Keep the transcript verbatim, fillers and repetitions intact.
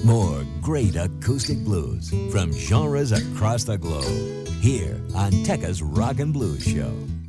More great acoustic blues from genres across the globe. Here on Tekka's Rock and Blues Show.